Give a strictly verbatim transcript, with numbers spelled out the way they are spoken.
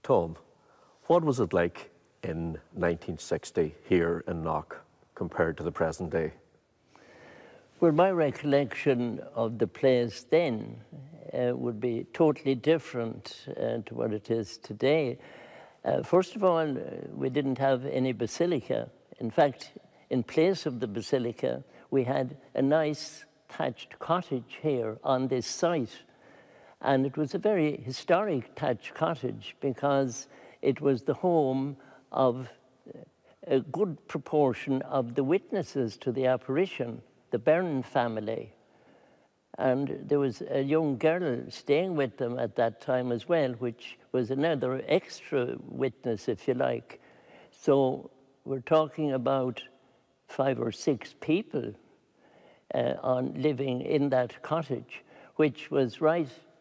Tom, what was it like in nineteen sixty here in Knock compared to the present day? Well, my recollection of the place then uh, would be totally different uh, to what it is today. Uh, first of all, uh, we didn't have any basilica. In fact, in place of the basilica, we had a nice thatched cottage here on this site. And it was a very historic thatched cottage because it was the home of a good proportion of the witnesses to the apparition, the Byrne family. And there was a young girl staying with them at that time as well, which was another extra witness, if you like. So we're talking about five or six people uh, on living in that cottage, which was right